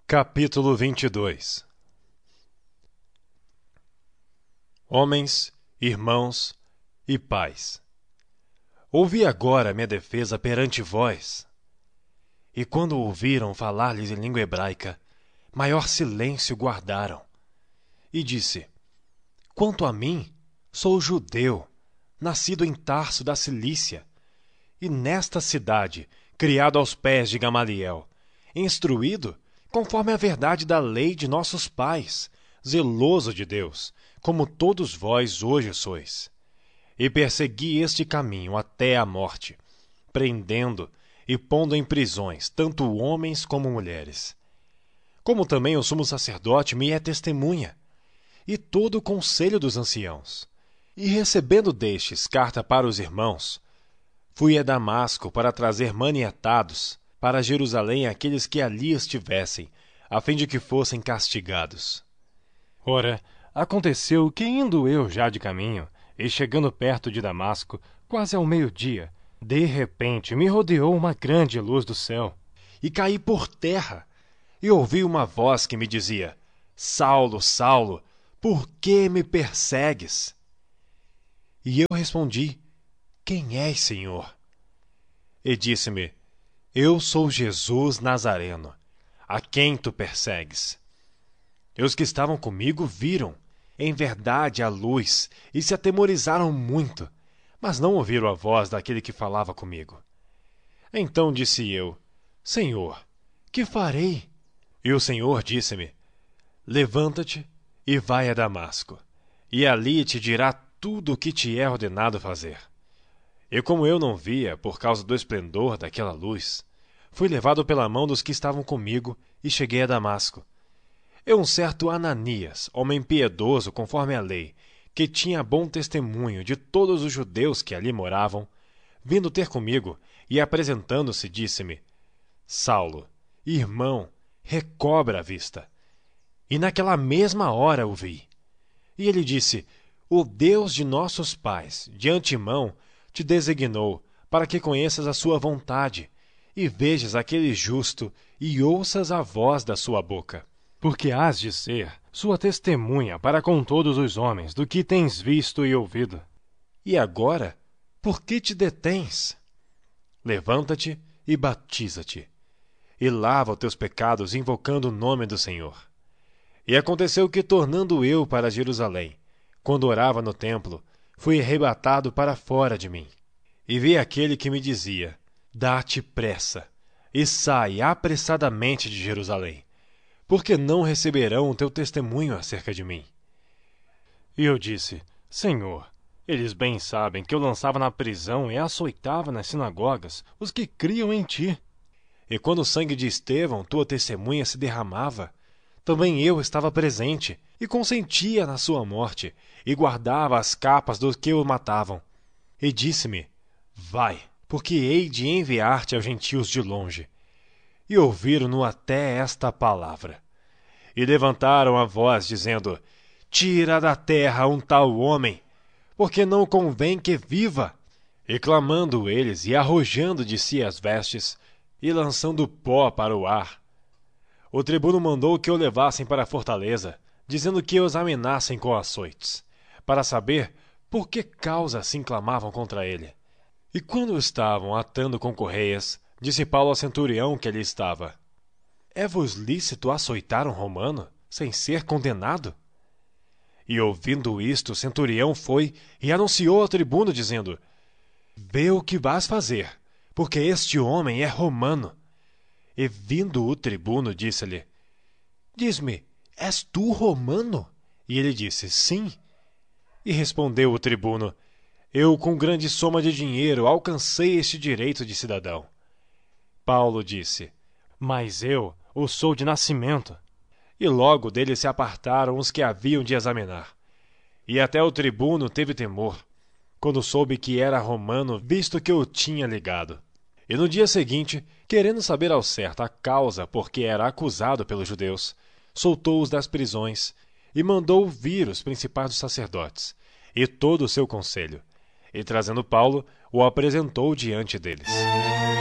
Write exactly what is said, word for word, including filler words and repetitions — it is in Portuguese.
Capítulo vinte e dois. Homens, irmãos e pais, ouvi agora minha defesa perante vós. E quando ouviram falar-lhes em língua hebraica, maior silêncio guardaram. E disse: Quanto a mim, sou judeu, nascido em Tarso da Cilícia, e nesta cidade, criado aos pés de Gamaliel, instruído conforme a verdade da lei de nossos pais, zeloso de Deus, como todos vós hoje sois. E persegui este caminho até a morte, prendendo e pondo em prisões tanto homens como mulheres. Como também o sumo sacerdote me é testemunha, e todo o conselho dos anciãos. E recebendo destes carta para os irmãos, fui a Damasco para trazer maniatados para Jerusalém aqueles que ali estivessem, a fim de que fossem castigados. Ora, aconteceu que, indo eu já de caminho, e chegando perto de Damasco, quase ao meio-dia, de repente me rodeou uma grande luz do céu, e caí por terra, e ouvi uma voz que me dizia: Saulo, Saulo, por que me persegues? E eu respondi: Quem és, Senhor? E disse-me: Eu sou Jesus Nazareno, a quem tu persegues. E os que estavam comigo viram, em verdade, a luz, e se atemorizaram muito, mas não ouviram a voz daquele que falava comigo. Então disse eu: Senhor, que farei? E o Senhor disse-me: Levanta-te e vai a Damasco, e ali te dirá tudo o que te é ordenado fazer. E como eu não via, por causa do esplendor daquela luz, fui levado pela mão dos que estavam comigo e cheguei a Damasco. E um certo Ananias, homem piedoso conforme a lei, que tinha bom testemunho de todos os judeus que ali moravam, vindo ter comigo e apresentando-se, disse-me: Saulo, irmão, recobra a vista. E naquela mesma hora o vi. E ele disse: O Deus de nossos pais, de antemão, te designou para que conheças a sua vontade, e vejas aquele justo, e ouças a voz da sua boca. Porque hás de ser sua testemunha para com todos os homens do que tens visto e ouvido. E agora, por que te detens? Levanta-te e batiza-te, e lava os teus pecados invocando o nome do Senhor. E aconteceu que, tornando eu para Jerusalém, quando orava no templo, fui arrebatado para fora de mim. E vi aquele que me dizia: Dá-te pressa, e sai apressadamente de Jerusalém, porque não receberão o teu testemunho acerca de mim. E eu disse: Senhor, eles bem sabem que eu lançava na prisão e açoitava nas sinagogas os que criam em ti. E quando o sangue de Estevão, tua testemunha, se derramava, também eu estava presente, e consentia na sua morte, e guardava as capas dos que o matavam. E disse-me: Vai, porque hei de enviar-te aos gentios de longe. E ouviram-no até esta palavra. E levantaram a voz, dizendo: Tira da terra um tal homem, porque não convém que viva. E clamando eles, e arrojando de si as vestes, e lançando pó para o ar, o tribuno mandou que o levassem para a fortaleza, dizendo que o examinassem com açoites, para saber por que causa assim clamavam contra ele. E quando o estavam atando com correias, disse Paulo ao centurião que ali estava: É-vos lícito açoitar um romano, sem ser condenado? E ouvindo isto, o centurião foi e anunciou ao tribuno, dizendo: Vê o que vais fazer, porque este homem é romano. E vindo o tribuno, disse-lhe: Diz-me, és tu romano? E ele disse: Sim. E respondeu o tribuno: Eu, com grande soma de dinheiro, alcancei este direito de cidadão. Paulo disse: Mas eu o sou de nascimento. E logo dele se apartaram os que haviam de examinar. E até o tribuno teve temor, quando soube que era romano, visto que o tinha ligado. E no dia seguinte, querendo saber ao certo a causa por que era acusado pelos judeus, soltou-os das prisões e mandou vir os principais dos sacerdotes e todo o seu conselho. E trazendo Paulo, o apresentou diante deles.